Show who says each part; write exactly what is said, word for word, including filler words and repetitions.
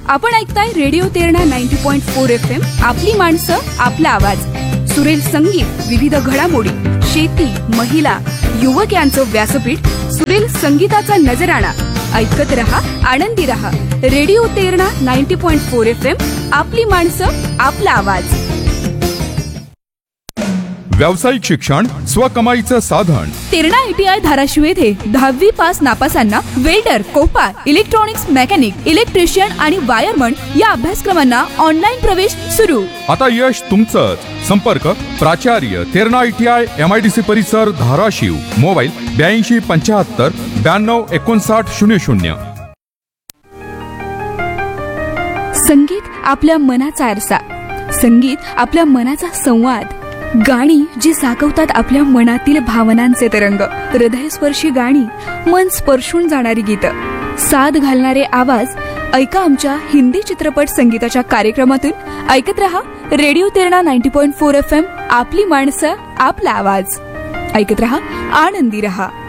Speaker 1: आपण ऐकताय radio Terna ninety point four F M. आपली माणसं, आपला आवाज. सुरेल संगीत, विविध घडामोडी, शेती, महिला, युवक यांचं व्यासपीठ. सुरेल संगीताचा नजराणा. ऐकत रहा, आनंदी रहा. Radio Terna ninety point four F M. आपली माणसं, आपला आवाज.
Speaker 2: व्यावसायिक शिक्षण स्वकमाईचं साधन.
Speaker 1: तेरणा आयटीआय धाराशिव येथे दहावी pass नापासांना welder, Kopar, electronics mechanic, electrician आणि वायरमन या अभ्यासक्रमांना ऑनलाईन प्रवेश सुरू.
Speaker 2: आता यश तुमचंच. संपर्क प्राचार्य तेरणा आयटीआय एमआयडीसी परिसर धाराशिव. मोबाईल ब्याऐंशी पंच्याहत्तर ब्याण्णव एकोणसाठ शून्य शून्य.
Speaker 1: संगीत आपल्या मनाचा आरसा. संगीत आपल्या मनाचा संवाद. गाणी जी साकवतात आपल्या मनातील भावनांचे तरंग. हृदयस्पर्शी गाणी, मन स्पर्शून जाणारी गीतं, साद घालणारे आवाज. ऐका आमच्या हिंदी चित्रपट संगीताच्या कार्यक्रमातून. ऐकत रहा radio Terna ninety point four F M. आपली माणसं, आपला आवाज. ऐकत रहा, आनंदी रहा.